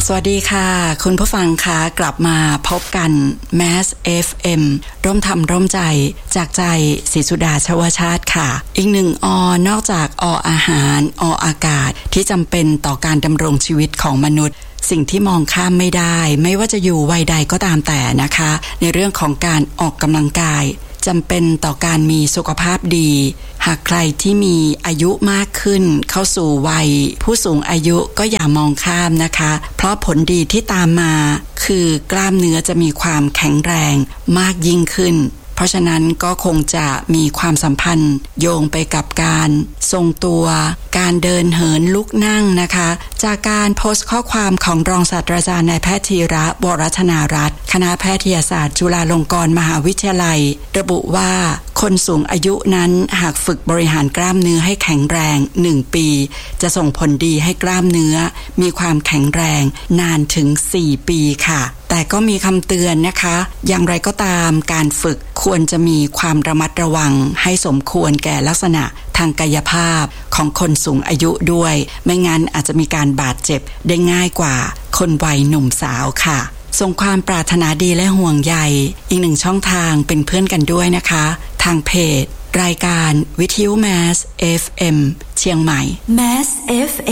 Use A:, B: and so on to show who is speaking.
A: วัสดีค่ะคุณผู้ฟังคะกลับมาพบกัน Mass FM ร่วมทำร่วมใจจากใจศรีสุดาชวชาติค่ะอีกหนึ่งนอกจากอาหารอากาศที่จำเป็นต่อการดำรงชีวิตของมนุษย์สิ่งที่มองข้ามไม่ได้ไม่ว่าจะอยู่วัยใดก็ตามแต่นะคะในเรื่องของการออกกำลังกายจำเป็นต่อการมีสุขภาพดีหากใครที่มีอายุมากขึ้นเข้าสู่วัยผู้สูงอายุก็อย่ามองข้ามนะคะเพราะผลดีที่ตามมาคือกล้ามเนื้อจะมีความแข็งแรงมากยิ่งขึ้นเพราะฉะนั้นก็คงจะมีความสัมพันธ์โยงไปกับการทรงตัวการเดินเหินลุกนั่งนะคะจากการโพสต์ข้อความของรองศาสตราจารย์นายแพทย์ธีระวรัชนารัตน์คณะแพทยศาสตร์จุฬาลงกรณ์มหาวิทยาลัยระบุว่าคนสูงอายุนั้นหากฝึกบริหารกล้ามเนื้อให้แข็งแรง1 ปีจะส่งผลดีให้กล้ามเนื้อมีความแข็งแรงนานถึง4 ปีค่ะแต่ก็มีคำเตือนนะคะอย่างไรก็ตามการฝึกควรจะมีความระมัดระวังให้สมควรแก่ลักษณะทางกายภาพของคนสูงอายุด้วยไม่งั้นอาจจะมีการบาดเจ็บได้ง่ายกว่าคนวัยหนุ่มสาวค่ะส่งความปรารถนาดีและห่วงใยอีกหนึ่งช่องทางเป็นเพื่อนกันด้วยนะคะทางเพจรายการวิทยุ Mass FM เชียงใหม่
B: Mass FM